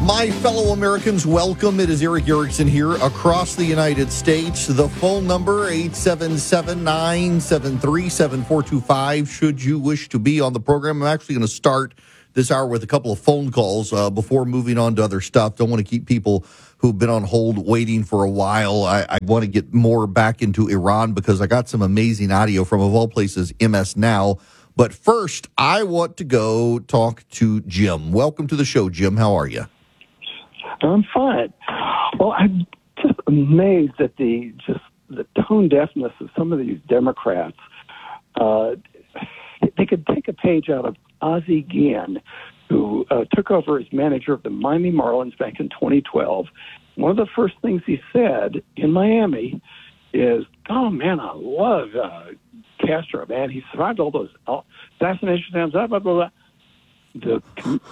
My fellow Americans, welcome. It is Erick Erickson here across the United States. The phone number, 877-973-7425, should you wish to be on the program. I'm actually going to start this hour with a couple of phone calls before moving on to other stuff. Don't want to keep people who've been on hold waiting for a while. I want to get more back into Iran because I got some amazing audio from, of all places, MS Now. But first, I want to go talk to Jim. Welcome to the show, Jim. How are you? I'm fine. Well, I'm just amazed at the tone deafness of some of these Democrats. They could take a page out of Ozzie Guillen, who took over as manager of the Miami Marlins back in 2012. One of the first things he said in Miami is, "Oh man, I love Castro. Man, he survived all those assassination attempts. Blah blah blah." The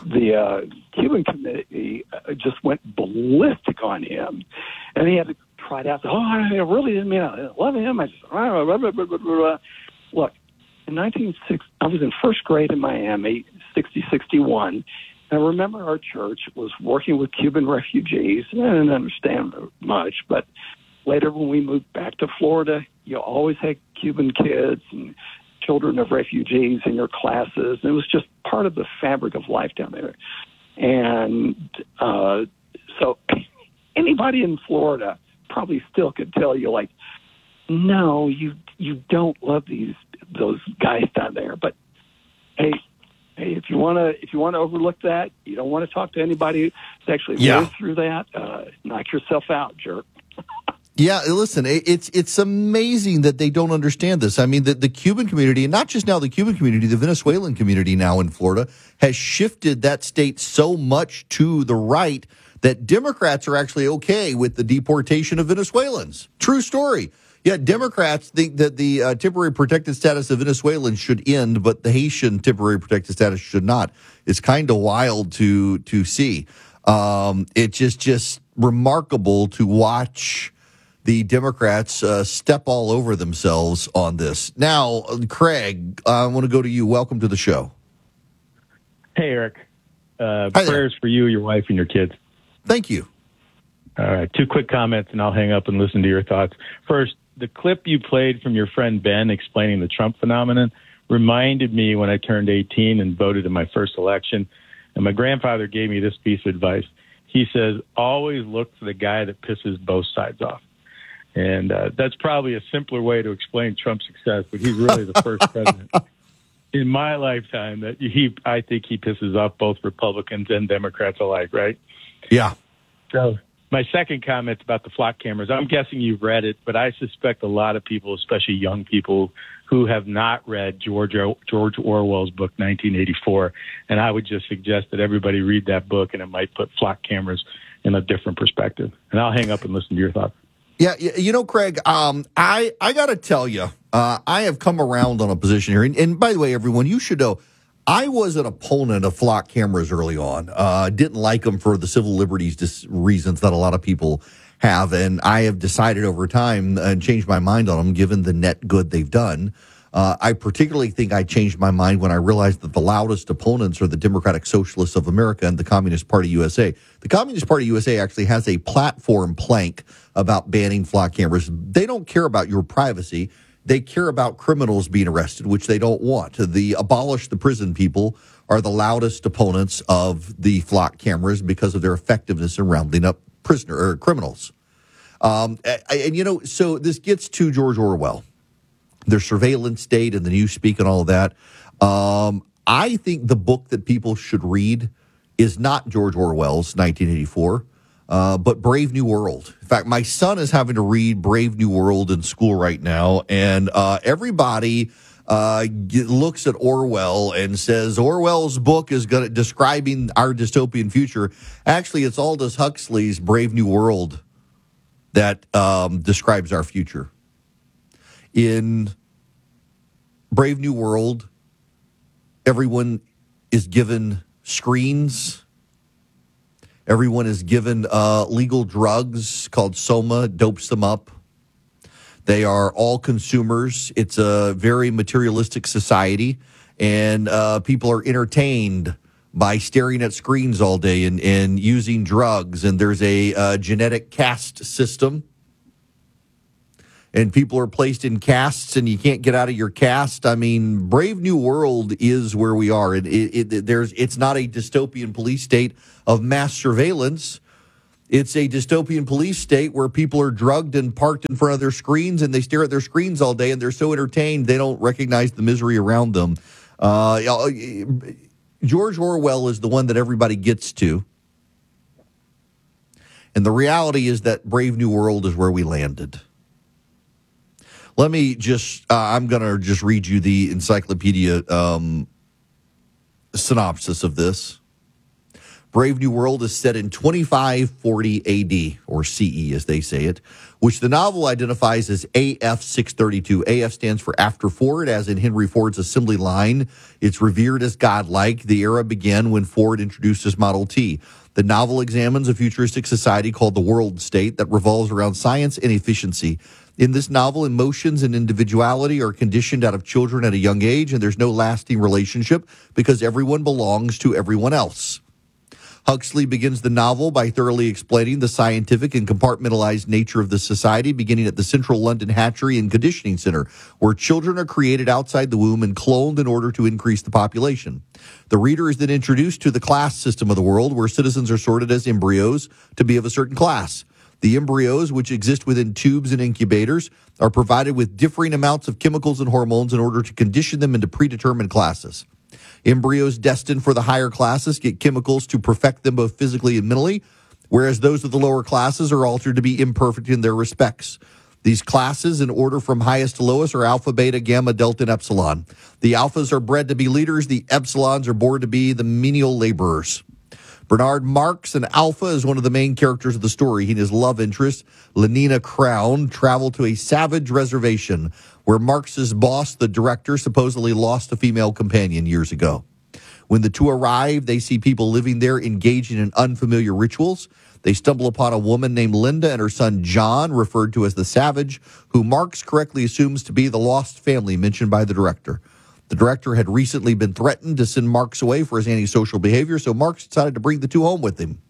Cuban committee just went ballistic on him, and he had to try it out. Oh, I really didn't mean I love him. I just blah, blah, blah, blah, blah. Look, in 1960, I was in first grade in Miami, 60-61. I remember our church was working with Cuban refugees. I didn't understand much, but later when we moved back to Florida, you always had Cuban kids and children of refugees in your classes. It was just part of the fabric of life down there. And so anybody in Florida probably still could tell you, like, no, you don't love those guys down there. But hey, if you want to overlook that, you don't want to talk to anybody who's actually lived through that, knock yourself out, jerk. Yeah, listen, it's amazing that they don't understand this. I mean, the Cuban community, and not just now the Cuban community, the Venezuelan community now in Florida, has shifted that state so much to the right that Democrats are actually okay with the deportation of Venezuelans. True story. Yeah, Democrats think that the temporary protected status of Venezuelans should end, but the Haitian temporary protected status should not. It's kind of wild to see. It's just remarkable to watch the Democrats step all over themselves on this. Now, Craig, I want to go to you. Welcome to the show. Hey, Eric. Hi prayers there. for you, your wife, and your kids. Thank you. All right, 2 quick comments, and I'll hang up and listen to your thoughts. First, the clip you played from your friend Ben explaining the Trump phenomenon reminded me when I turned 18 and voted in my first election, and my grandfather gave me this piece of advice. He says, always look for the guy that pisses both sides off. And that's probably a simpler way to explain Trump's success, but he's really the first president in my lifetime that I think he pisses off both Republicans and Democrats alike, right? Yeah. So my second comment about the flock cameras, I'm guessing you've read it, but I suspect a lot of people, especially young people, who have not read George Orwell's book, 1984. And I would just suggest that everybody read that book, and it might put flock cameras in a different perspective. And I'll hang up and listen to your thoughts. Yeah, you know, Craig, I got to tell you, I have come around on a position here. And by the way, everyone, you should know, I was an opponent of flock cameras early on. Didn't like them for the civil liberties reasons that a lot of people have. And I have decided over time and changed my mind on them, given the net good they've done. I particularly think I changed my mind when I realized that the loudest opponents are the Democratic Socialists of America and the Communist Party USA. The Communist Party USA actually has a platform plank about banning flock cameras. They don't care about your privacy. They care about criminals being arrested, which they don't want. The abolish the prison people are the loudest opponents of the flock cameras because of their effectiveness in rounding up criminals. And you know, so this gets to George Orwell. Their surveillance state and the newspeak and all of that. I think the book that people should read is not George Orwell's 1984, but Brave New World. In fact, my son is having to read Brave New World in school right now, and everybody looks at Orwell and says Orwell's book is describing our dystopian future. Actually, it's Aldous Huxley's Brave New World that describes our future. In Brave New World, everyone is given screens. Everyone is given legal drugs called Soma, dopes them up. They are all consumers. It's a very materialistic society, and people are entertained by staring at screens all day and using drugs. And there's a genetic caste system. And people are placed in castes, and you can't get out of your caste. I mean, Brave New World is where we are. It's not a dystopian police state of mass surveillance. It's a dystopian police state where people are drugged and parked in front of their screens, and they stare at their screens all day, and they're so entertained they don't recognize the misery around them. George Orwell is the one that everybody gets to. And the reality is that Brave New World is where we landed. Let me just, I'm going to just read you the encyclopedia synopsis of this. Brave New World is set in 2540 AD, or CE as they say it, which the novel identifies as AF 632. AF stands for After Ford, as in Henry Ford's assembly line. It's revered as godlike. The era began when Ford introduced his Model T. The novel examines a futuristic society called the World State that revolves around science and efficiency. In this novel, emotions and individuality are conditioned out of children at a young age, and there's no lasting relationship because everyone belongs to everyone else. Huxley begins the novel by thoroughly explaining the scientific and compartmentalized nature of the society, beginning at the Central London Hatchery and Conditioning Center, where children are created outside the womb and cloned in order to increase the population. The reader is then introduced to the class system of the world, where citizens are sorted as embryos to be of a certain class. The embryos, which exist within tubes and incubators, are provided with differing amounts of chemicals and hormones in order to condition them into predetermined classes. Embryos destined for the higher classes get chemicals to perfect them both physically and mentally, whereas those of the lower classes are altered to be imperfect in their respects. These classes, in order from highest to lowest, are alpha, beta, gamma, delta, and epsilon. The alphas are bred to be leaders. The epsilons are born to be the menial laborers. Bernard Marx, an alpha, is one of the main characters of the story. He and his love interest, Lenina Crown, travel to a savage reservation where Marx's boss, the director, supposedly lost a female companion years ago. When the two arrive, they see people living there engaging in unfamiliar rituals. They stumble upon a woman named Linda and her son John, referred to as the Savage, who Marx correctly assumes to be the lost family mentioned by the director. The director had recently been threatened to send Marx away for his antisocial behavior, so Marx decided to bring the two home with him.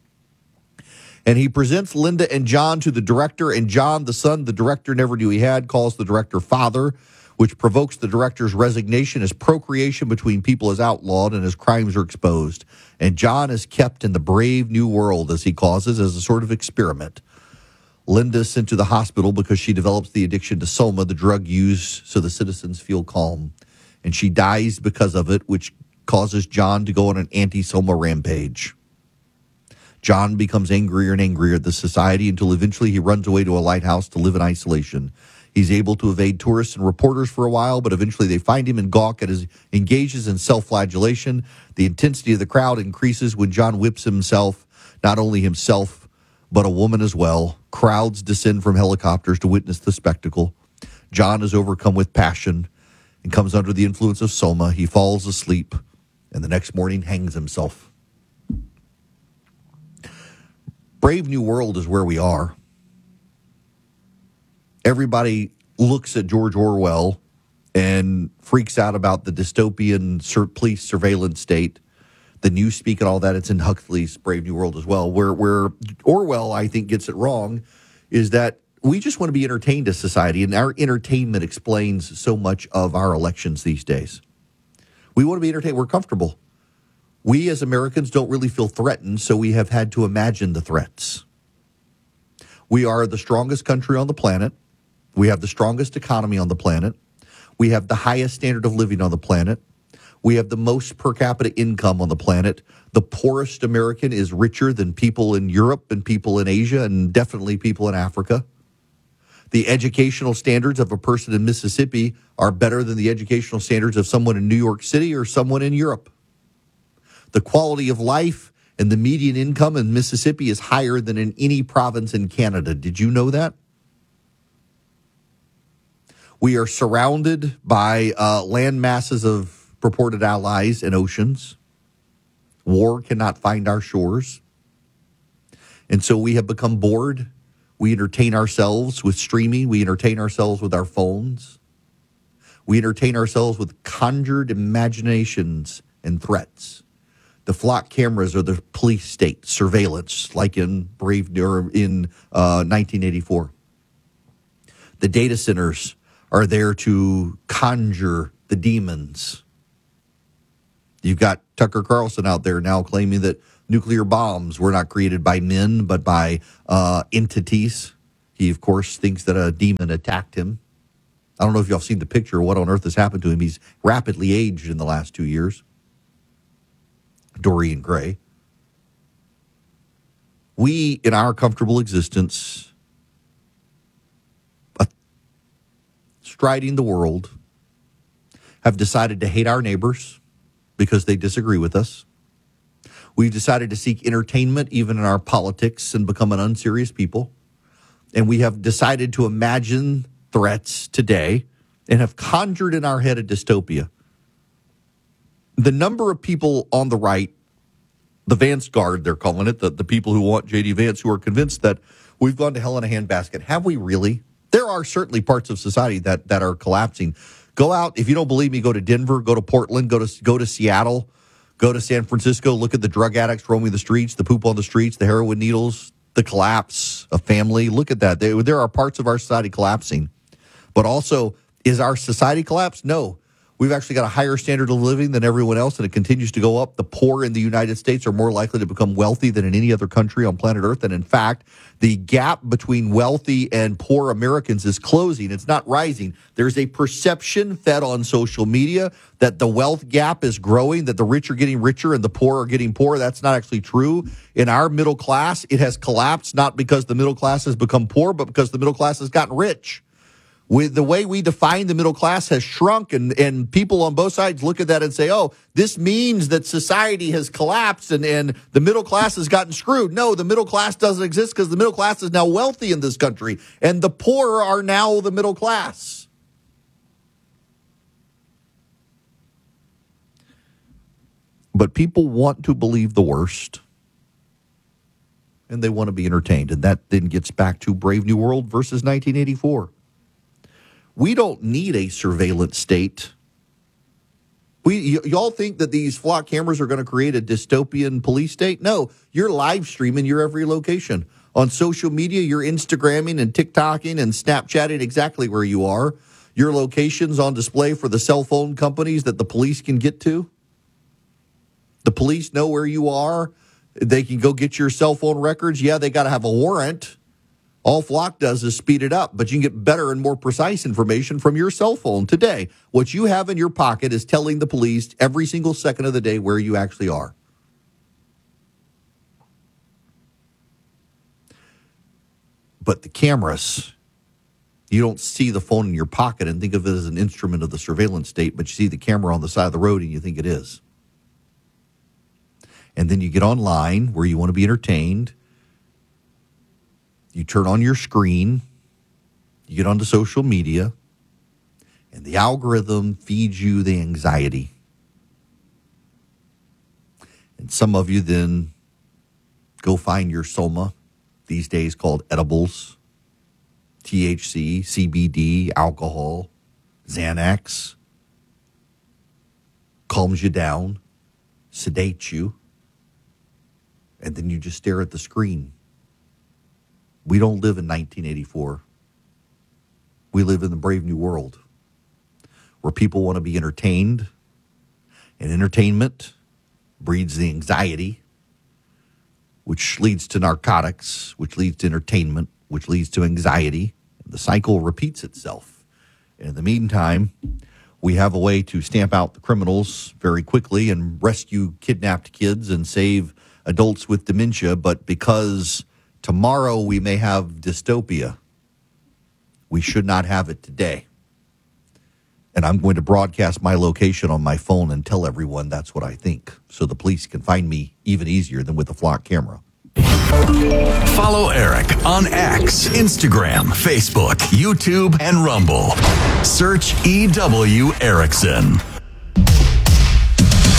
And he presents Linda and John to the director, and John, the son the director never knew he had, calls the director father, which provokes the director's resignation as procreation between people is outlawed and his crimes are exposed. And John is kept in the Brave New World, as he calls it, as a sort of experiment. Linda is sent to the hospital because she develops the addiction to Soma, the drug used so the citizens feel calm. And she dies because of it, which causes John to go on an anti-Soma rampage. John becomes angrier and angrier at the society until eventually he runs away to a lighthouse to live in isolation. He's able to evade tourists and reporters for a while, but eventually they find him and gawk at his engages in self-flagellation. The intensity of the crowd increases when John whips himself, not only himself, but a woman as well. Crowds descend from helicopters to witness the spectacle. John is overcome with passion and comes under the influence of Soma. He falls asleep and the next morning hangs himself. Brave New World is where we are. Everybody looks at George Orwell and freaks out about the dystopian police surveillance state, the newspeak and all that. It's in Huxley's Brave New World as well. Where Orwell, I think, gets it wrong is that we just want to be entertained as society, and our entertainment explains so much of our elections these days. We want to be entertained. We're comfortable. We as Americans don't really feel threatened, so we have had to imagine the threats. We are the strongest country on the planet. We have the strongest economy on the planet. We have the highest standard of living on the planet. We have the most per capita income on the planet. The poorest American is richer than people in Europe and people in Asia and definitely people in Africa. The educational standards of a person in Mississippi are better than the educational standards of someone in New York City or someone in Europe. The quality of life and the median income in Mississippi is higher than in any province in Canada. Did you know that? We are surrounded by land masses of purported allies and oceans. War cannot find our shores. And so we have become bored. We entertain ourselves with streaming. We entertain ourselves with our phones. We entertain ourselves with conjured imaginations and threats. The flock cameras are the police state surveillance, like in 1984. The data centers are there to conjure the demons. You've got Tucker Carlson out there now claiming that nuclear bombs were not created by men, but by entities. He, of course, thinks that a demon attacked him. I don't know if y'all seen the picture of what on earth has happened to him. He's rapidly aged in the last 2 years. Dorian Gray. We, in our comfortable existence, striding the world, have decided to hate our neighbors because they disagree with us. We've decided to seek entertainment even in our politics and become an unserious people. And we have decided to imagine threats today and have conjured in our head a dystopia. The number of people on the right, the Vance Guard, they're calling it, the people who want J.D. Vance, who are convinced that we've gone to hell in a handbasket. Have we really? There are certainly parts of society that are collapsing. Go out, if you don't believe me, go to Denver, go to Portland, go to Seattle, go to San Francisco, look at the drug addicts roaming the streets, the poop on the streets, the heroin needles, the collapse of family. Look at that. There are parts of our society collapsing. But also, is our society collapsed? No. We've actually got a higher standard of living than everyone else, and it continues to go up. The poor in the United States are more likely to become wealthy than in any other country on planet Earth. And in fact, the gap between wealthy and poor Americans is closing. It's not rising. There's a perception fed on social media that the wealth gap is growing, that the rich are getting richer and the poor are getting poorer. That's not actually true. In our middle class, it has collapsed, not because the middle class has become poor, but because the middle class has gotten rich. With the way we define the middle class has shrunk, and people on both sides look at that and say, oh, this means that society has collapsed and the middle class has gotten screwed. No, the middle class doesn't exist because the middle class is now wealthy in this country, and the poor are now the middle class. But people want to believe the worst, and they want to be entertained, and that then gets back to Brave New World versus 1984. We don't need a surveillance state. Y'all think that these flock cameras are going to create a dystopian police state? No, you're live streaming your every location. On social media, you're Instagramming and TikToking and Snapchatting exactly where you are. Your location's on display for the cell phone companies that the police can get to. The police know where you are. They can go get your cell phone records. Yeah, they got to have a warrant. All Flock does is speed it up, but you can get better and more precise information from your cell phone today. What you have in your pocket is telling the police every single second of the day where you actually are. But the cameras, you don't see the phone in your pocket and think of it as an instrument of the surveillance state, but you see the camera on the side of the road and you think it is. And then you get online where you want to be entertained. You turn on your screen, you get onto social media, and the algorithm feeds you the anxiety. And some of you then go find your soma, these days called edibles, THC, CBD, alcohol, Xanax, calms you down, sedates you, and then you just stare at the screen. We don't live in 1984. We live in the brave new world where people want to be entertained, and entertainment breeds the anxiety, which leads to narcotics, which leads to entertainment, which leads to anxiety. The cycle repeats itself. And in the meantime, we have a way to stamp out the criminals very quickly and rescue kidnapped kids and save adults with dementia, but because tomorrow we may have dystopia, we should not have it today. And I'm going to broadcast my location on my phone and tell everyone that's what I think, so the police can find me even easier than with a flock camera. Follow Eric on X, Instagram, Facebook, YouTube, and Rumble. Search EW Erickson.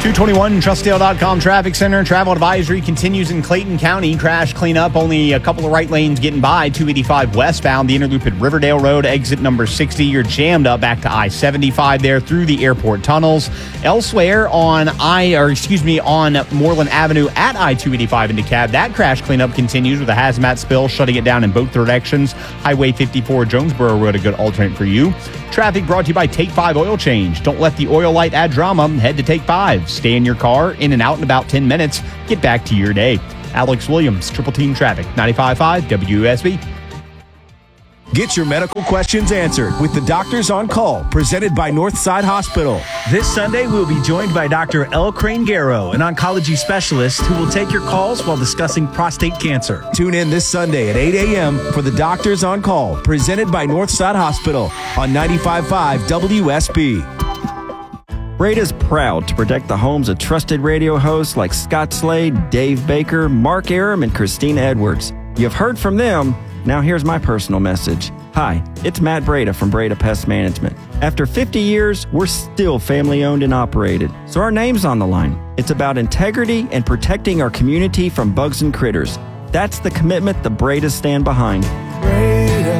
221 Trustdale.com Traffic Center. Travel advisory continues in Clayton County. Crash cleanup. Only a couple of right lanes getting by. 285 westbound. The Interloop at Riverdale Road. Exit number 60. You're jammed up back to I-75 there through the airport tunnels. Elsewhere on Moreland Avenue at I-285 in DeKalb. That crash cleanup continues with a hazmat spill shutting it down in both directions. Highway 54 Jonesboro Road, a good alternate for you. Traffic brought to you by Take 5 Oil Change. Don't let the oil light add drama. Head to Take 5. Stay in your car, in and out in about 10 minutes. Get back to your day. Alex Williams, Triple Team Traffic, 95.5 WSB. Get your medical questions answered with the Doctors on Call, presented by Northside Hospital. This Sunday, we'll be joined by Dr. L. Crane-Garrow, an oncology specialist who will take your calls while discussing prostate cancer. Tune in this Sunday at 8 a.m. for the Doctors on Call, presented by Northside Hospital on 95.5 WSB. Breda's proud to protect the homes of trusted radio hosts like Scott Slade, Dave Baker, Mark Aram, and Christina Edwards. You've heard from them. Now here's my personal message. Hi, it's Matt Breda from Breda Pest Management. After 50 years, we're still family-owned and operated, so our name's on the line. It's about integrity and protecting our community from bugs and critters. That's the commitment the Bredas stand behind. Breda,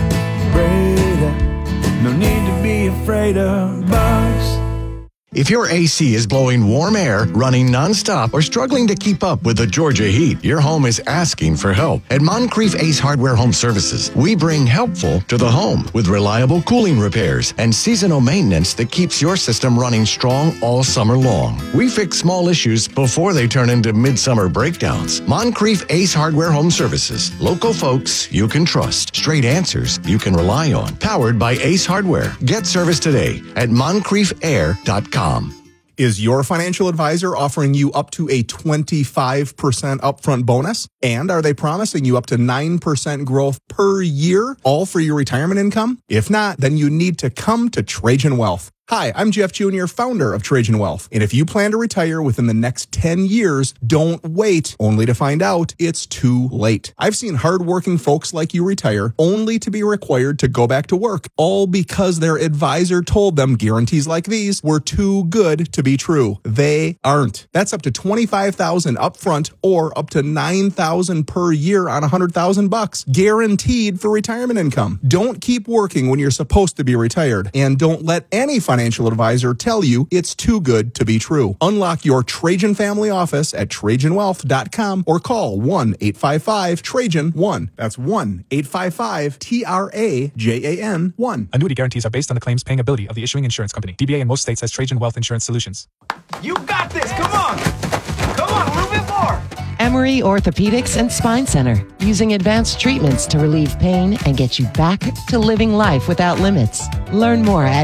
no need to be afraid of bugs. If your AC is blowing warm air, running nonstop, or struggling to keep up with the Georgia heat, your home is asking for help. At Moncrief Ace Hardware Home Services, we bring helpful to the home with reliable cooling repairs and seasonal maintenance that keeps your system running strong all summer long. We fix small issues before they turn into midsummer breakdowns. Moncrief Ace Hardware Home Services. Local folks you can trust. Straight answers you can rely on. Powered by Ace Hardware. Get service today at moncriefair.com. Is your financial advisor offering you up to a 25% upfront bonus? And are they promising you up to 9% growth per year, all for your retirement income? If not, then you need to come to Trajan Wealth. Hi, I'm Jeff Jr., founder of Trajan Wealth. And if you plan to retire within the next 10 years, don't wait only to find out it's too late. I've seen hardworking folks like you retire only to be required to go back to work, all because their advisor told them guarantees like these were too good to be true. They aren't. That's up to $25,000 upfront or up to $9,000 per year on $100,000, guaranteed for retirement income. Don't keep working when you're supposed to be retired, and don't let any financial advisor tell you it's too good to be true. Unlock your Trajan family office at TrajanWealth.com or call 1-855-TRAJAN-1. That's 1-855-TRAJAN-1. Annuity guarantees are based on the claims paying ability of the issuing insurance company. DBA in most states has Trajan Wealth Insurance Solutions. You got this. Come on. Come on, a little bit more. Emory Orthopedics and Spine Center, using advanced treatments to relieve pain and get you back to living life without limits. Learn more at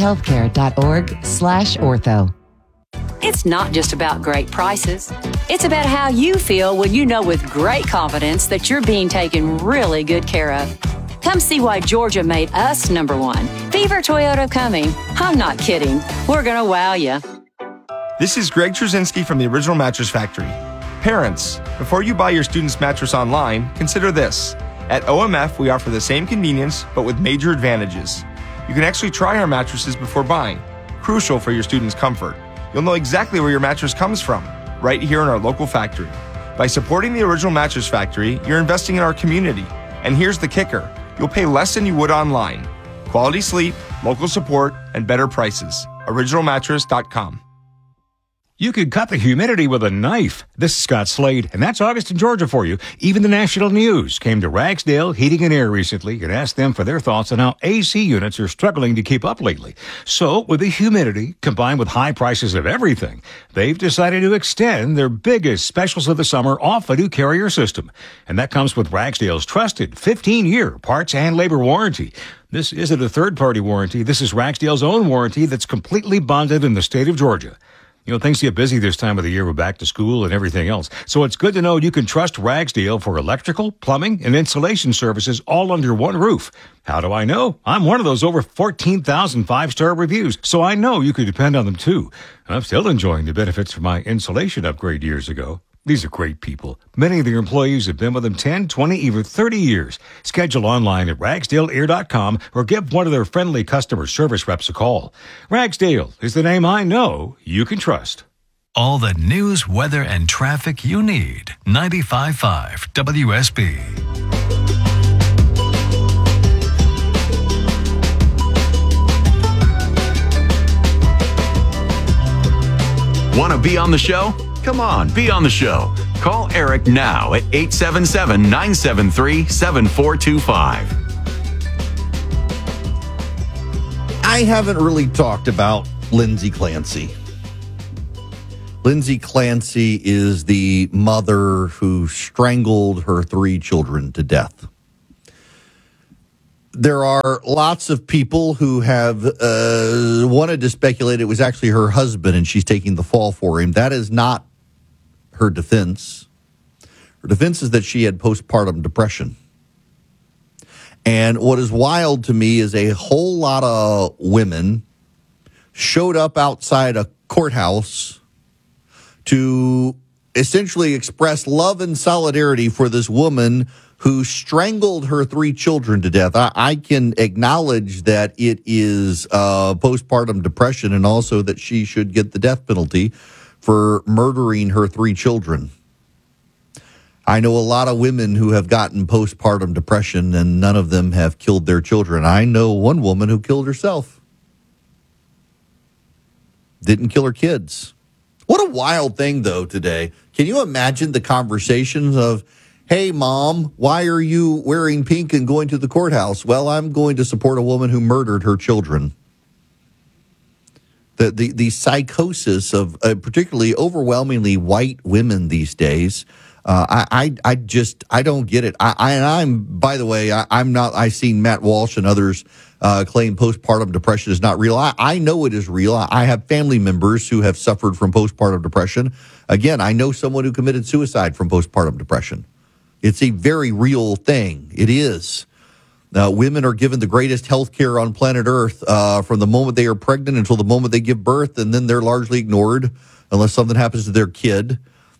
emoryhealthcare.org/ortho. It's not just about great prices. It's about how you feel when you know with great confidence that you're being taken really good care of. Come see why Georgia made us number one. Beaver Toyota of Cumming. I'm not kidding. We're going to wow you. This is Greg Trzynski from the Original Mattress Factory. Parents, before you buy your student's mattress online, consider this. At OMF, we offer the same convenience, but with major advantages. You can actually try our mattresses before buying, crucial for your student's comfort. You'll know exactly where your mattress comes from, right here in our local factory. By supporting the Original Mattress Factory, you're investing in our community. And here's the kicker. You'll pay less than you would online. Quality sleep, local support, and better prices. OriginalMattress.com. You could cut the humidity with a knife. This is Scott Slade, and that's August in Georgia for you. Even the national news came to Ragsdale Heating and Air recently and asked them for their thoughts on how AC units are struggling to keep up lately. So, with the humidity combined with high prices of everything, they've decided to extend their biggest specials of the summer off a new Carrier system. And that comes with Ragsdale's trusted 15-year parts and labor warranty. This isn't a third-party warranty. This is Ragsdale's own warranty that's completely bonded in the state of Georgia. You know, things get busy this time of the year with back to school and everything else. So it's good to know you can trust Ragsdale for electrical, plumbing, and installation services all under one roof. How do I know? I'm one of those over 14,000 five-star reviews, so I know you can depend on them too. And I'm still enjoying the benefits from my insulation upgrade years ago. These are great people. Many of their employees have been with them 10, 20, even 30 years. Schedule online at ragsdaleair.com or give one of their friendly customer service reps a call. Ragsdale is the name I know you can trust. All the news, weather, and traffic you need. 95.5 WSB. Want to be on the show? Come on, be on the show. Call Eric now at 877-973-7425. I haven't really talked about Lindsay Clancy. Lindsay Clancy is the mother who strangled her 3 children to death. There are lots of people who have wanted to speculate it was actually her husband and she's taking the fall for him. That is not her defense. Her defense is that she had postpartum depression. And what is wild to me is a whole lot of women showed up outside a courthouse to essentially express love and solidarity for this woman who strangled her 3 children to death. I can acknowledge that it is postpartum depression and also that she should get the death penalty for murdering her 3 children. I know a lot of women who have gotten postpartum depression and none of them have killed their children. I know one woman who killed herself. Didn't kill her kids. What a wild thing, though, today. Can you imagine the conversations of, hey, Mom, why are you wearing pink and going to the courthouse? Well, I'm going to support a woman who murdered her children. The psychosis of particularly overwhelmingly white women these days, I don't get it. I've seen Matt Walsh and others claim postpartum depression is not real. I know it is real. I have family members who have suffered from postpartum depression. Again, I know someone who committed suicide from postpartum depression. It's a very real thing. It is. Women are given the greatest health care on planet Earth from the moment they are pregnant until the moment they give birth, and then they're largely ignored unless something happens to their kid.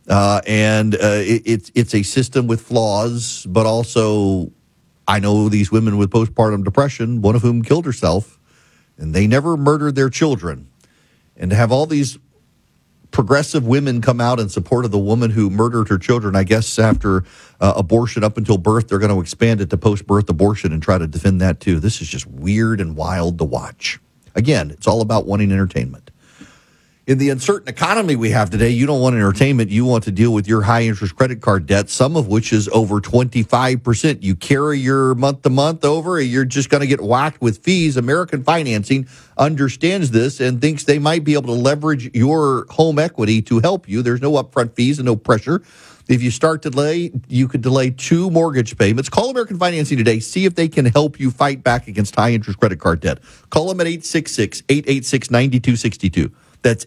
It's a system with flaws, but also I know these women with postpartum depression, one of whom killed herself, and they never murdered their children. And to have all these progressive women come out in support of the woman who murdered her children, I guess after abortion up until birth, they're going to expand it to post-birth abortion and try to defend that too. This is just weird and wild to watch. Again, it's all about wanting entertainment. In the uncertain economy we have today, you don't want entertainment. You want to deal with your high-interest credit card debt, some of which is over 25%. You carry your month-to-month over, you're just going to get whacked with fees. American Financing understands this and thinks they might be able to leverage your home equity to help you. There's no upfront fees and no pressure. If you start to delay, you could delay 2 mortgage payments. Call American Financing today. See if they can help you fight back against high-interest credit card debt. Call them at 866-886-9262. That's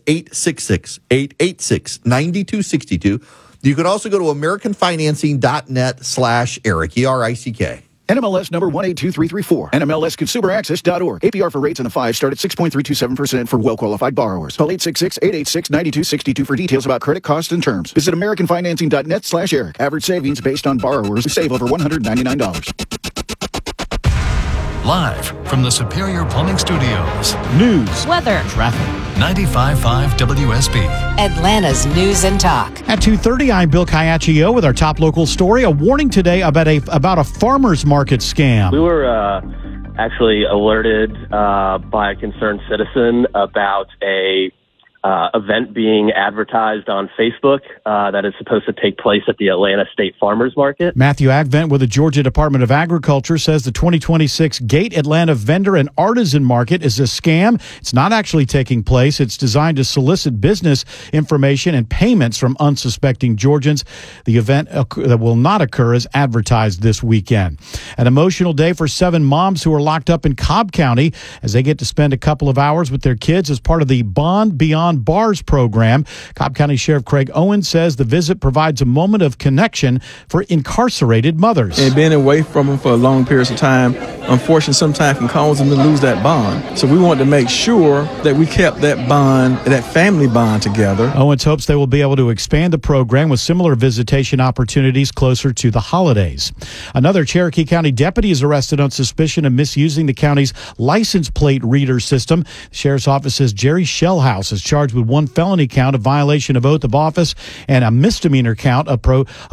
866-886-9262. You can also go to AmericanFinancing.net/Eric, E-R-I-C-K. NMLS number 182334. NMLSConsumerAccess.org. APR for rates in the 5 start at 6.327% for well-qualified borrowers. Call 866-886-9262 for details about credit costs and terms. Visit AmericanFinancing.net/Eric. Average savings based on borrowers who save over $199. Live from the Superior Plumbing Studios. News, weather, traffic. 95.5 WSB. Atlanta's News and Talk. At 2:30, I'm Bill Caiaccio with our top local story. A warning today about a farmer's market scam. We were actually alerted by a concerned citizen about a event being advertised on Facebook that is supposed to take place at the Atlanta State Farmers Market. Matthew Agvent with the Georgia Department of Agriculture says the 2026 Gate Atlanta Vendor and Artisan Market is a scam. It's not actually taking place. It's designed to solicit business information and payments from unsuspecting Georgians. The event that will not occur is advertised this weekend. An emotional day for 7 moms who are locked up in Cobb County as they get to spend a couple of hours with their kids as part of the Bond Beyond Bars program. Cobb County Sheriff Craig Owens says the visit provides a moment of connection for incarcerated mothers. And being away from them for a long period of time, unfortunately, sometimes can cause them to lose that bond. So we want to make sure that we kept that bond, that family bond together. Owens hopes they will be able to expand the program with similar visitation opportunities closer to the holidays. Another Cherokee County deputy is arrested on suspicion of misusing the county's license plate reader system. The sheriff's office says Jerry Shellhouse is charged charged with one felony count of violation of oath of office and a misdemeanor count of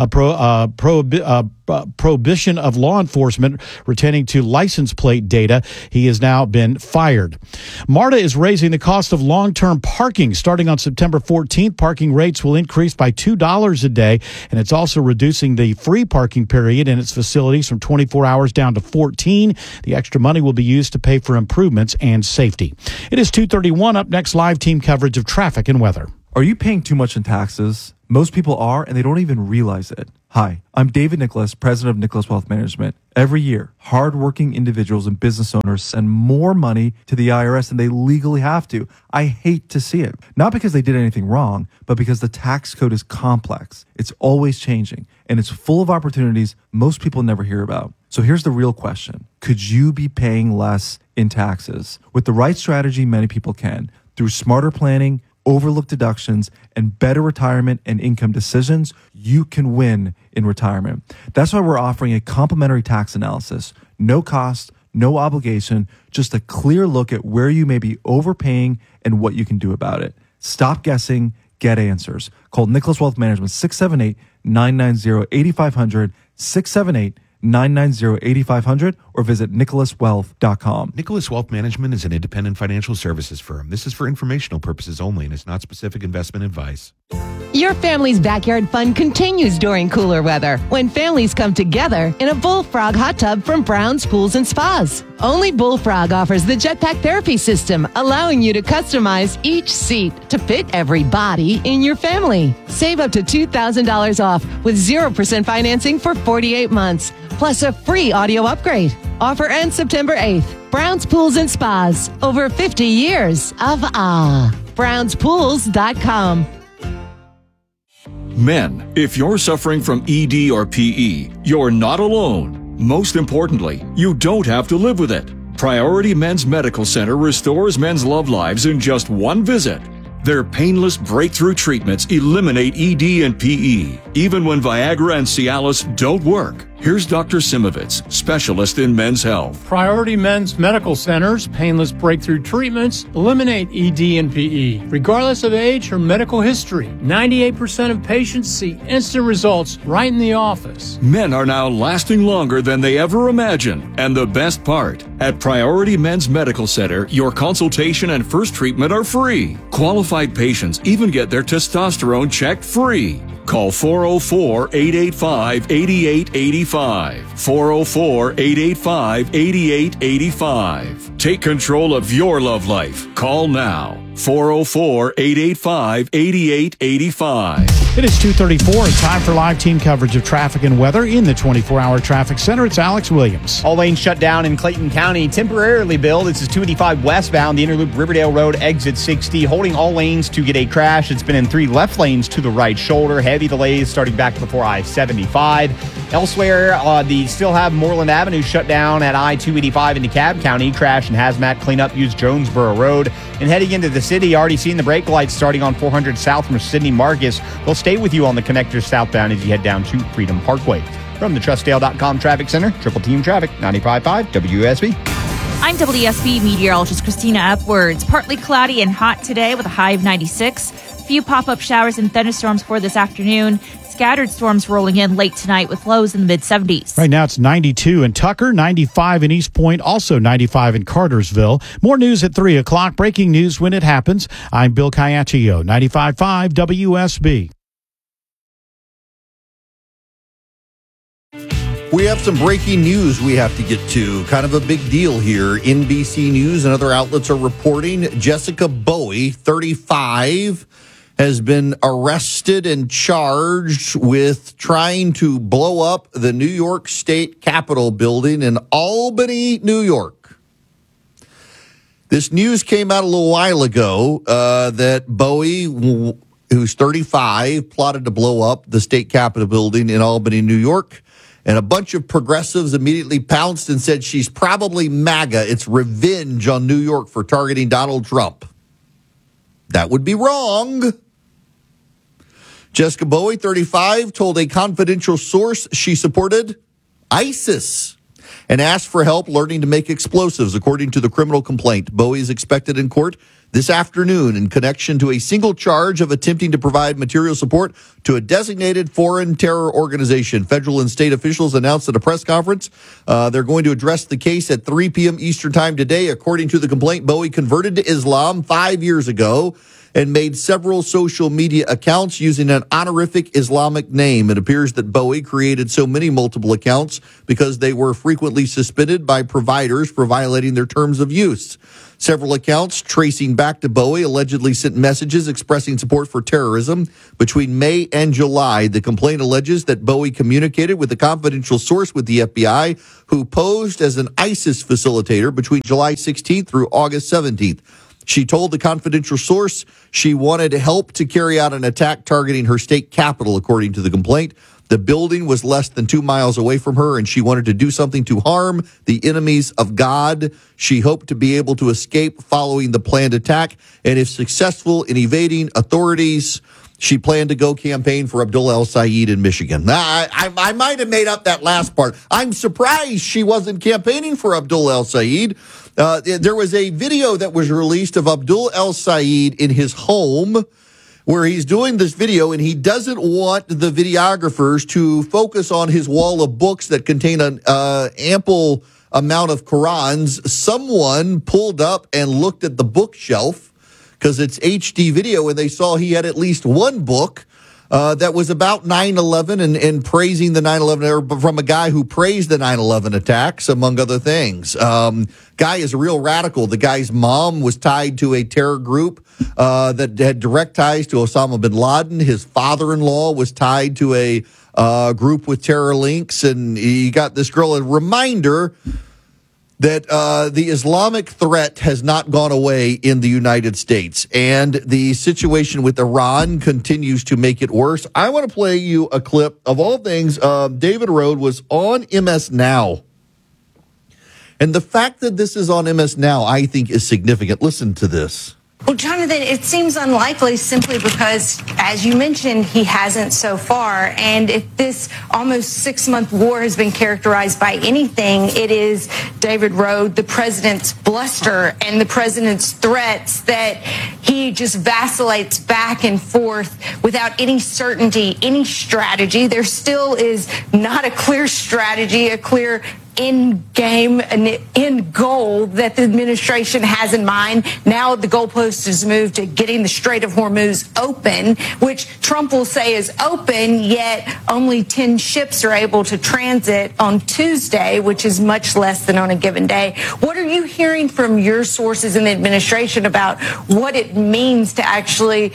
prohibition of law enforcement retaining to license plate data. He has now been fired. MARTA is raising the cost of long-term parking. Starting on September 14th, parking rates will increase by $2 a day, and it's also reducing the free parking period in its facilities from 24 hours down to 14. The extra money will be used to pay for improvements and safety. It is 2:31. Up next, live team coverage of traffic and weather. Are you paying too much in taxes? Most people are, and they don't even realize it. Hi, I'm David Nicholas, president of Nicholas Wealth Management. Every year, hardworking individuals and business owners send more money to the IRS than they legally have to. I hate to see it. Not because they did anything wrong, but because the tax code is complex. It's always changing, and it's full of opportunities most people never hear about. So here's the real question. Could you be paying less in taxes? With the right strategy, many people can. Through smarter planning, overlooked deductions, and better retirement and income decisions, you can win in retirement. That's why we're offering a complimentary tax analysis. No cost, no obligation, just a clear look at where you may be overpaying and what you can do about it. Stop guessing, get answers. Call Nicholas Wealth Management 678-990-8500, 678-990-8500, or visit nicholaswealth.com. Nicholas Wealth Management is an independent financial services firm. This is for informational purposes only and is not specific investment advice. Your family's backyard fun continues during cooler weather when families come together in a Bullfrog hot tub from Brown's Pools and Spas. Only Bullfrog offers the jetpack therapy system, allowing you to customize each seat to fit every body in your family. Save up to $2,000 off with 0% financing for 48 months, plus a free audio upgrade. Offer ends September 8th. Brown's Pools and Spas. Over 50 years of BrownsPools.com. Men, if you're suffering from ED or PE, you're not alone. Most importantly, you don't have to live with it. Priority Men's Medical Center restores men's love lives in just one visit. Their painless breakthrough treatments eliminate ED and PE, even when Viagra and Cialis don't work. Here's Dr. Simovitz, specialist in men's health. Priority Men's Medical Center's painless breakthrough treatments eliminate ED and PE, regardless of age or medical history. 98% of patients see instant results right in the office. Men are now lasting longer than they ever imagined. And the best part, at Priority Men's Medical Center, your consultation and first treatment are free. Qualified patients even get their testosterone checked free. Call 404-885-8885. 404-885-8885. Take control of your love life. Call now. 404-885-8885. It is 2:34. It's time for live team coverage of traffic and weather in the 24-hour traffic center. It's Alex Williams. All lanes shut down in Clayton County. Temporarily built. This is 285 westbound, the Interloop Riverdale Road, exit 60. Holding all lanes to get a crash. It's been in 3 left lanes to the right shoulder. Heavy delays starting back before I-75. Elsewhere, they still have Moreland Avenue shut down at I-285 in DeKalb County. Crash and hazmat cleanup use Jonesboro Road. And heading into the city, already seeing the brake lights starting on 400 south from Sidney Marcus. They'll stay with you on the connector southbound as you head down to Freedom Parkway. From the Trustdale.com Traffic Center, Triple Team Traffic, 95.5 WSB. I'm WSB meteorologist Christina Edwards. Partly cloudy and hot today with a high of 96. A few pop-up showers and thunderstorms for this afternoon. Scattered storms rolling in late tonight with lows in the mid-70s. Right now it's 92 in Tucker, 95 in East Point, also 95 in Cartersville. More news at 3 o'clock. Breaking news when it happens. I'm Bill Caiaccio, 95.5 WSB. We have some breaking news we have to get to. Kind of a big deal here. NBC News and other outlets are reporting Jessica Bowie, 35, has been arrested and charged with trying to blow up the New York State Capitol building in Albany, New York. This news came out a little while ago that Bowie, who's 35, plotted to blow up the State Capitol building in Albany, New York. And a bunch of progressives immediately pounced and said she's probably MAGA. It's revenge on New York for targeting Donald Trump. That would be wrong. Jessica Bowie, 35, told a confidential source she supported ISIS and asked for help learning to make explosives, according to the criminal complaint. Bowie is expected in court this afternoon in connection to a single charge of attempting to provide material support to a designated foreign terror organization. Federal and state officials announced at a press conference they're going to address the case at 3 p.m. Eastern Time today. According to the complaint, Bowie converted to Islam 5 years ago and made several social media accounts using an honorific Islamic name. It appears that Bowie created so many multiple accounts because they were frequently suspended by providers for violating their terms of use. Several accounts tracing back to Bowie allegedly sent messages expressing support for terrorism between May and July. The complaint alleges that Bowie communicated with a confidential source with the FBI who posed as an ISIS facilitator between July 16th through August 17th. She told the confidential source she wanted help to carry out an attack targeting her state capital, according to the complaint. The building was less than 2 miles away from her, and she wanted to do something to harm the enemies of God. She hoped to be able to escape following the planned attack, and if successful in evading authorities, she planned to go campaign for Abdullah el-Sayed in Michigan. I might have made up that last part. I'm surprised she wasn't campaigning for Abdullah el-Sayed. There was a video that was released of Abdullah el-Sayed in his home where he's doing this video, and he doesn't want the videographers to focus on his wall of books that contain an ample amount of Qurans. Someone pulled up and looked at the bookshelf because it's HD video, and they saw he had at least one book that was about 9/11 and praising the 9/11, from a guy who praised the 9/11 attacks, among other things. Guy is a real radical. The guy's mom was tied to a terror group that had direct ties to Osama bin Laden. His father-in-law was tied to a group with terror links, and he got this girl a reminder that the Islamic threat has not gone away in the United States, and the situation with Iran continues to make it worse. I want to play you a clip of all things. David Rode was on MS Now, and the fact that this is on MS Now, I think, is significant. Listen to this. Well, Jonathan, it seems unlikely simply because, as you mentioned, he hasn't so far. And if this almost 6-month war has been characterized by anything, it is, David Rode, the president's bluster and the president's threats that he just vacillates back and forth without any certainty, any strategy. There still is not a clear strategy, a clear end game, an end goal that the administration has in mind. Now the goalpost is moved to getting the Strait of Hormuz open, which Trump will say is open, yet only 10 ships are able to transit on Tuesday, which is much less than on a given day. What are you hearing from your sources in the administration about what it means to actually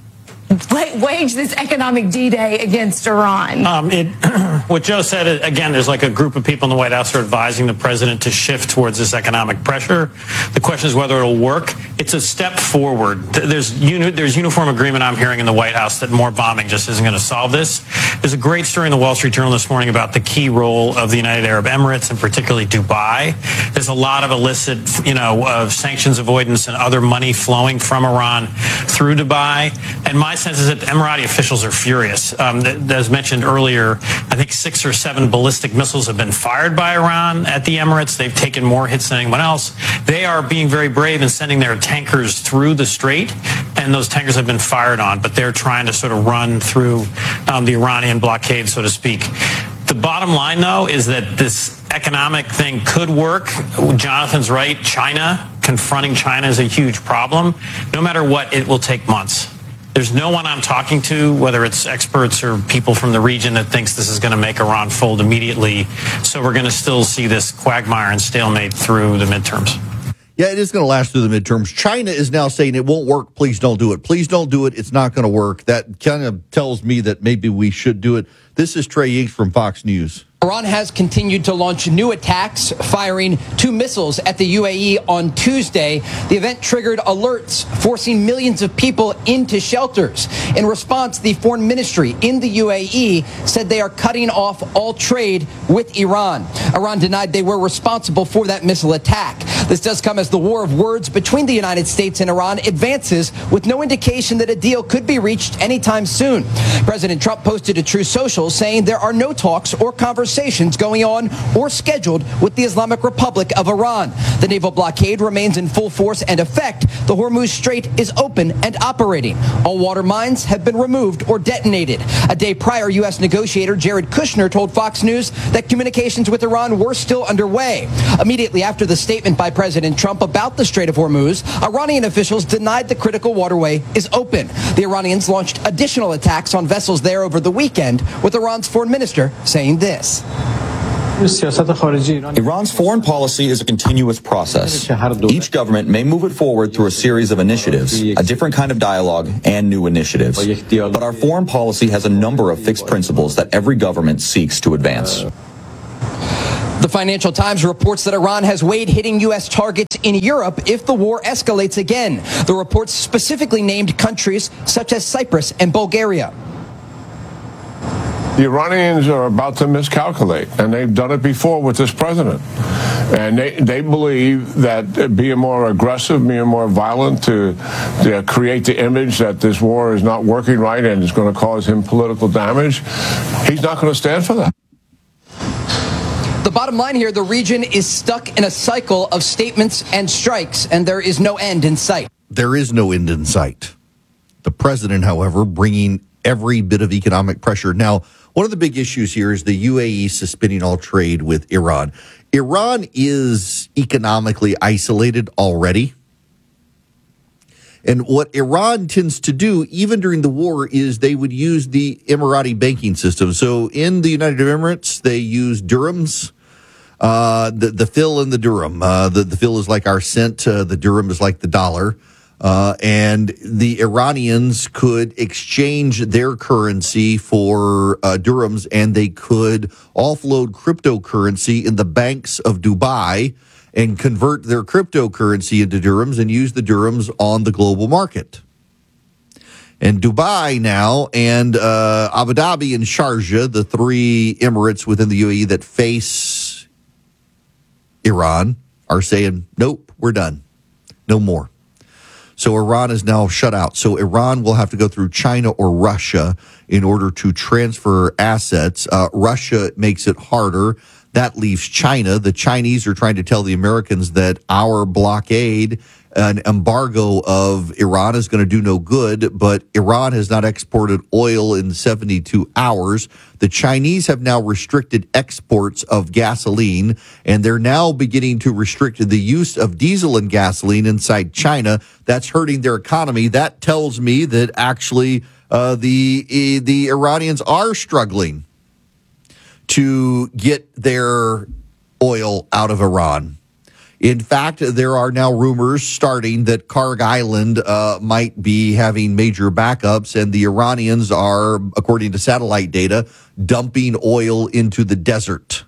wage this economic D-Day against Iran? What Joe said, again, there's like a group of people in the White House who are advising the president to shift towards this economic pressure. The question is whether it'll work. It's a step forward. There's uniform agreement, I'm hearing, in the White House that more bombing just isn't going to solve this. There's a great story in the Wall Street Journal this morning about the key role of the United Arab Emirates, and particularly Dubai. There's a lot of illicit, of sanctions avoidance and other money flowing from Iran through Dubai. And my sense is that the Emirati officials are furious. As mentioned earlier, I think 6 or 7 ballistic missiles have been fired by Iran at the Emirates. They've taken more hits than anyone else. They are being very brave in sending their tankers through the strait, and those tankers have been fired on, but they're trying to sort of run through the Iranian blockade, so to speak. The bottom line, though, is that this economic thing could work. Jonathan's right. Confronting China is a huge problem. No matter what, it will take months. There's no one I'm talking to, whether it's experts or people from the region, that thinks this is going to make Iran fold immediately. So we're going to still see this quagmire and stalemate through the midterms. Yeah, it is going to last through the midterms. China is now saying it won't work. Please don't do it. Please don't do it. It's not going to work. That kind of tells me that maybe we should do it. This is Trey Yates from Fox News. Iran has continued to launch new attacks, firing 2 missiles at the UAE on Tuesday. The event triggered alerts, forcing millions of people into shelters. In response, the foreign ministry in the UAE said they are cutting off all trade with Iran. Iran denied they were responsible for that missile attack. This does come as the war of words between the United States and Iran advances, with no indication that a deal could be reached anytime soon. President Trump posted to Truth Social officials saying there are no talks or conversations going on or scheduled with the Islamic Republic of Iran. The naval blockade remains in full force and effect. The Hormuz Strait is open and operating. All water mines have been removed or detonated. A day prior, U.S. negotiator Jared Kushner told Fox News that communications with Iran were still underway. Immediately after the statement by President Trump about the Strait of Hormuz, Iranian officials denied the critical waterway is open. The Iranians launched additional attacks on vessels there over the weekend, with Iran's foreign minister saying this. Iran's foreign policy is a continuous process. Each government may move it forward through a series of initiatives, a different kind of dialogue, and new initiatives. But our foreign policy has a number of fixed principles that every government seeks to advance. The Financial Times reports that Iran has weighed hitting U.S. targets in Europe if the war escalates again. The report specifically named countries such as Cyprus and Bulgaria. The Iranians are about to miscalculate, and they've done it before with this president. And they believe that being more aggressive, being more violent to create the image that this war is not working right and is going to cause him political damage, he's not going to stand for that. The bottom line here, the region is stuck in a cycle of statements and strikes, and there is no end in sight. There is no end in sight. The president, however, bringing every bit of economic pressure. Now, one of the big issues here is the UAE suspending all trade with Iran. Iran is economically isolated already. And what Iran tends to do, even during the war, is they would use the Emirati banking system. So in the United Emirates, they use dirhams, the fil and the dirham. The fil is like our cent, the dirham is like the dollar. And the Iranians could exchange their currency for dirhams, and they could offload cryptocurrency in the banks of Dubai and convert their cryptocurrency into dirhams and use the dirhams on the global market. And Dubai now and Abu Dhabi and Sharjah, the three emirates within the UAE that face Iran, are saying, nope, we're done. No more. So Iran is now shut out. So Iran will have to go through China or Russia in order to transfer assets. Russia makes it harder. That leaves China. The Chinese are trying to tell the Americans that our blockade, an embargo of Iran, is going to do no good, but Iran has not exported oil in 72 hours. The Chinese have now restricted exports of gasoline, and they're now beginning to restrict the use of diesel and gasoline inside China. That's hurting their economy. That tells me that actually the Iranians are struggling to get their oil out of Iran. In fact, there are now rumors starting that Karg Island might be having major backups, and the Iranians are, according to satellite data, dumping oil into the desert.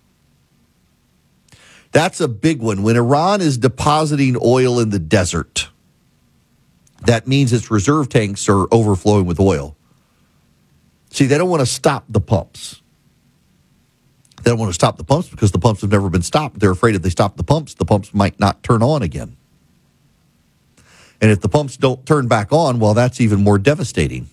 That's a big one. When Iran is depositing oil in the desert, that means its reserve tanks are overflowing with oil. See, they don't want to stop the pumps. They don't want to stop the pumps because the pumps have never been stopped. They're afraid if they stop the pumps might not turn on again. And if the pumps don't turn back on, well, that's even more devastating.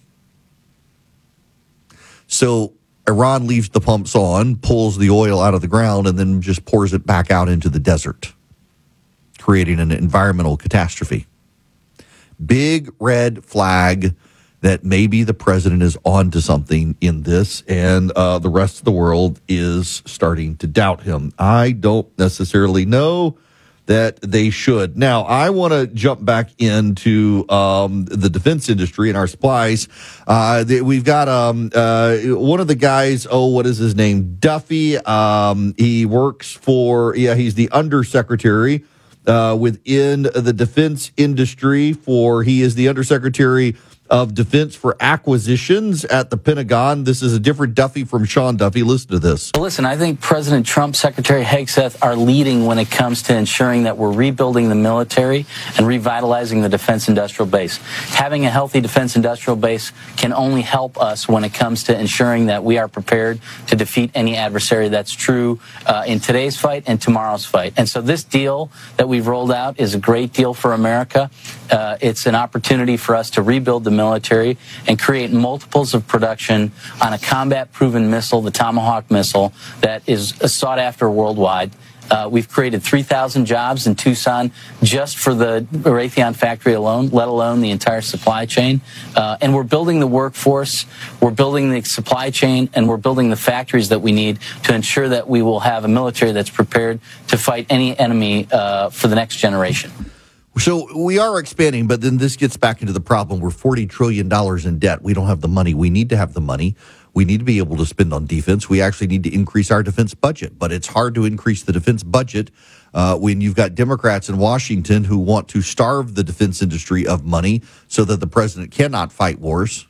So Iran leaves the pumps on, pulls the oil out of the ground, and then just pours it back out into the desert, creating an environmental catastrophe. Big red flag that maybe the president is on to something in this, and the rest of the world is starting to doubt him. I don't necessarily know that they should. Now, I want to jump back into the defense industry and our supplies. We've got one of the guys, what is his name? Duffy. He works for, he's the undersecretary within the defense industry he is the undersecretary of Defense for Acquisitions at the Pentagon. This is a different Duffy from Sean Duffy. Listen to this. Well, listen, I think President Trump, Secretary Hegseth are leading when it comes to ensuring that we're rebuilding the military and revitalizing the defense industrial base. Having a healthy defense industrial base can only help us when it comes to ensuring that we are prepared to defeat any adversary. That's true in today's fight and tomorrow's fight. And so this deal that we've rolled out is a great deal for America. It's an opportunity for us to rebuild the military and create multiples of production on a combat-proven missile, the Tomahawk missile, that is sought after worldwide. We've created 3,000 jobs in Tucson just for the Raytheon factory alone, let alone the entire supply chain. And we're building the workforce, we're building the supply chain, and we're building the factories that we need to ensure that we will have a military that's prepared to fight any enemy for the next generation. So we are expanding, but then this gets back into the problem. We're $40 trillion in debt. We don't have the money. We need to have the money. We need to be able to spend on defense. We actually need to increase our defense budget, but it's hard to increase the defense budget when you've got Democrats in Washington who want to starve the defense industry of money so that the president cannot fight wars.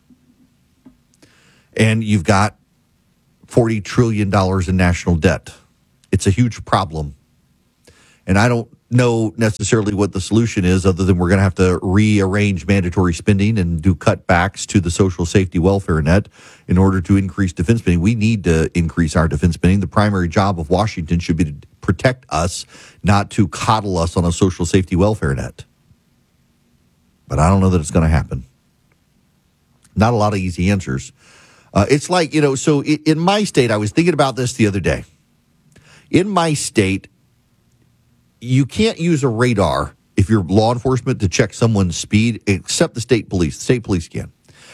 And you've got $40 trillion in national debt. It's a huge problem. And I don't know necessarily what the solution is other than we're going to have to rearrange mandatory spending and do cutbacks to the social safety welfare net in order to increase defense spending. We need to increase our defense spending. The primary job of Washington should be to protect us, not to coddle us on a social safety welfare net. But I don't know that it's going to happen. Not a lot of easy answers. It's like, so in my state, I was thinking about this the other day. In my state, you can't use a radar if you're law enforcement to check someone's speed, except the state police. The state police can.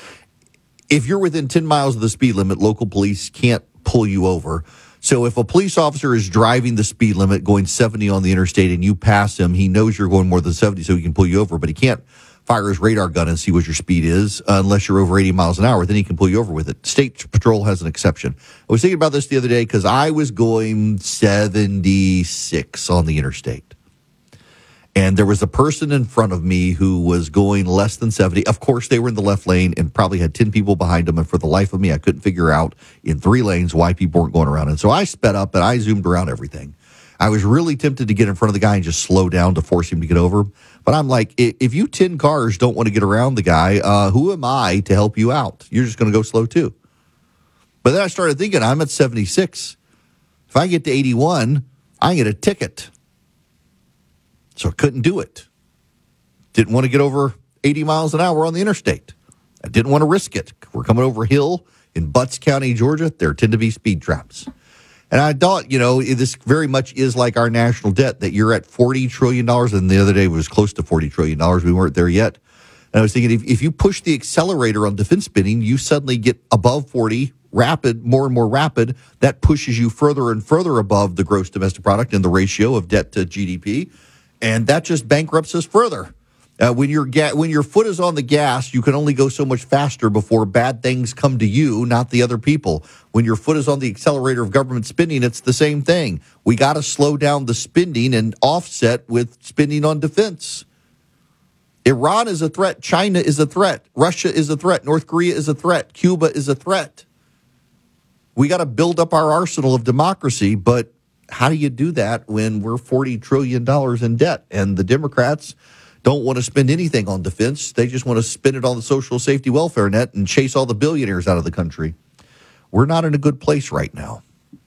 If you're within 10 miles of the speed limit, local police can't pull you over. So if a police officer is driving the speed limit, going 70 on the interstate, and you pass him, he knows you're going more than 70, so he can pull you over. But he can't fire his radar gun and see what your speed is unless you're over 80 miles an hour. Then he can pull you over with it. State Patrol has an exception. I was thinking about this the other day because I was going 76 on the interstate. And there was a person in front of me who was going less than 70. Of course, they were in the left lane and probably had 10 people behind them. And for the life of me, I couldn't figure out in 3 lanes why people weren't going around. And so I sped up and I zoomed around everything. I was really tempted to get in front of the guy and just slow down to force him to get over. But I'm like, if you 10 cars don't want to get around the guy, who am I to help you out? You're just going to go slow too. But then I started thinking, I'm at 76. If I get to 81, I get a ticket. So I couldn't do it. Didn't want to get over 80 miles an hour on the interstate. I didn't want to risk it. We're coming over a hill in Butts County, Georgia. There tend to be speed traps. And I thought, this very much is like our national debt, that you're at $40 trillion. And the other day was close to $40 trillion. We weren't there yet. And I was thinking, if you push the accelerator on defense spending, you suddenly get above 40, rapid, more and more rapid. That pushes you further and further above the gross domestic product and the ratio of debt to GDP. And that just bankrupts us further. When your foot is on the gas, you can only go so much faster before bad things come to you, not the other people. When your foot is on the accelerator of government spending, it's the same thing. We got to slow down the spending and offset with spending on defense. Iran is a threat. China is a threat. Russia is a threat. North Korea is a threat. Cuba is a threat. We got to build up our arsenal of democracy, but how do you do that when we're $40 trillion in debt and the Democrats don't want to spend anything on defense? They just want to spend it on the social safety welfare net and chase all the billionaires out of the country. We're not in a good place right now.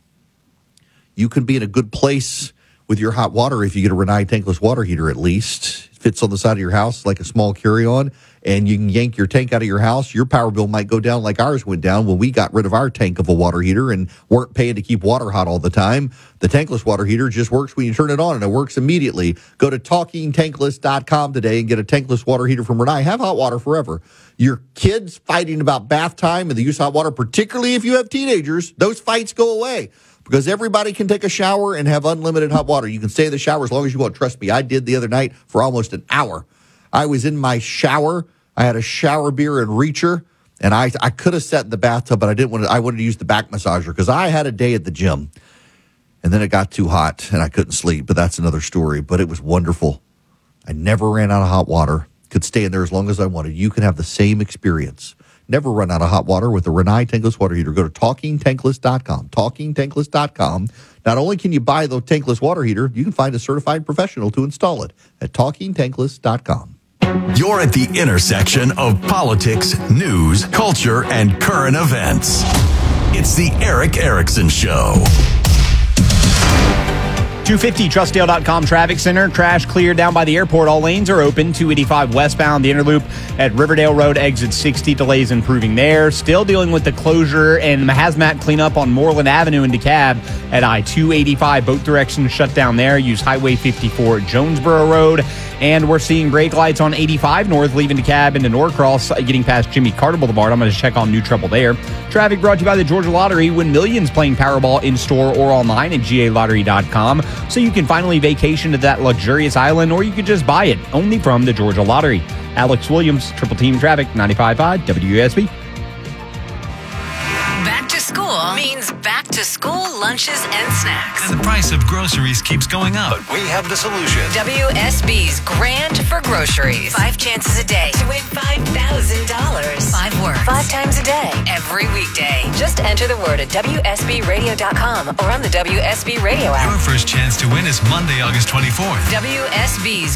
You can be in a good place with your hot water if you get a Rinnai tankless water heater at least. It fits on the side of your house like a small carry-on, and you can yank your tank out of your house. Your power bill might go down like ours went down when we got rid of our tank of a water heater and weren't paying to keep water hot all the time. The tankless water heater just works when you turn it on, and it works immediately. Go to TalkingTankless.com today and get a tankless water heater from Rinnai. Have hot water forever. Your kids fighting about bath time and the use of hot water, particularly if you have teenagers, those fights go away. Because everybody can take a shower and have unlimited hot water. You can stay in the shower as long as you want. Trust me, I did the other night for almost an hour. I was in my shower. I had a shower beer and reacher, and I could have sat in the bathtub, but I didn't want to. I wanted to use the back massager because I had a day at the gym, and then it got too hot and I couldn't sleep. But that's another story. But it was wonderful. I never ran out of hot water. Could stay in there as long as I wanted. You can have the same experience. Never run out of hot water with a Rinnai tankless water heater. Go to TalkingTankless.com. TalkingTankless.com. Not only can you buy the tankless water heater, you can find a certified professional to install it at TalkingTankless.com. You're at the intersection of politics, news, culture, and current events. It's the Erick Erickson Show. 250 Trustdale.com traffic center. Crash cleared down by the airport. All lanes are open. 285 westbound. The inner loop at Riverdale Road, exit 60. Delays improving there. Still dealing with the closure and hazmat cleanup on Moreland Avenue in DeKalb at I-285. Both directions shut down there. Use Highway 54 at Jonesboro Road. And we're seeing brake lights on 85 north leaving DeKalb into Norcross, getting past Jimmy Carter Boulevard. I'm going to check on new trouble there. Traffic brought to you by the Georgia Lottery. Win millions playing Powerball in-store or online at GALottery.com. So you can finally vacation to that luxurious island, or you could just buy it only from the Georgia Lottery. Alex Williams, Triple Team Traffic, 95.5 WSB. Back to school means back to school lunches and snacks. And the price of groceries keeps going up. But we have the solution. WSB's Grand for Groceries. 5 chances a day to win $5,000. 5 words. 5 times a day. Every weekday. Just enter the word at WSBRadio.com or on the WSB Radio app. Your first chance to win is Monday, August 24th. WSB's